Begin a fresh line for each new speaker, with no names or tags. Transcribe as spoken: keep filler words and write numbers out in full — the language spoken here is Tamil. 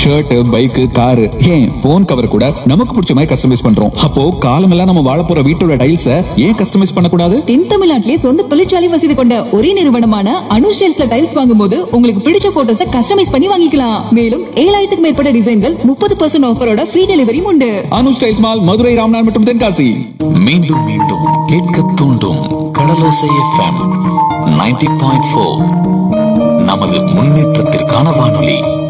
ஷர்ட், பைக், காரு, ஏன் போன் கவர் கூட நமக்கு பிடிச்ச மாதிரி கஸ்டமைஸ் பண்றோம். அப்போ காலமெல்லாம் நம்ம வாழ போற வீட்டோட டைல்ஸ ஏன் கஸ்டமைஸ் பண்ணக்கூடாது?
தென் தமிழ்நாட்டிலே சொந்த தொழிற்சாலை வசதி கொண்ட ஒரே நிறுவனமான அனு ஸ்டைல்ஸ்ல டைல்ஸ் வாங்கும்போது உங்களுக்கு பிடிச்ச போட்டோஸ கஸ்டமைஸ் பண்ணி வாங்கிக்கலாம். மேலும் ஏழாயிரத்துக்கு மேற்பட்ட டிசைன்கள் முப்பது பர்சன்ட் ஆஃபரோட ஃப்ரீ டெலிவரியும் உண்டு.
அனு ஸ்டைல்ஸ் மால், மதுரை, ராம்நாத் மற்றும் தென்காசி.
மீண்டும் மீண்டும் கேட்க தூண்டும் கடலோசை எஃப்எம் தொண்ணூறு புள்ளி நான்கு. நமது முன்னேற்றத்திற்கான வானொலி.